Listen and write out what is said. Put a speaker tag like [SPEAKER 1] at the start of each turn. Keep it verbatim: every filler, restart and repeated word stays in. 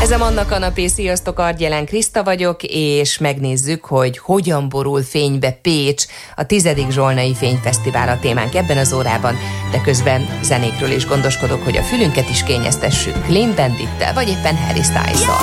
[SPEAKER 1] Ez a Manna Kanapé, sziasztok, Argyelán Kriszta vagyok, és megnézzük, hogy hogyan borul fénybe Pécs. A tizedik Zsolnai Fényfesztivál a témánk ebben az órában, de közben zenékről is gondoskodok, hogy a fülünket is kényeztessük Clean Bandittel, vagy éppen Harry Styles-szal.